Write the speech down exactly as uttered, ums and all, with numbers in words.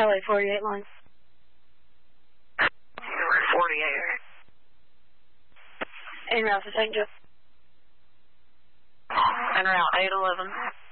L A forty-eight line. forty-eight. En route to Saint Joe. En route eight eleven.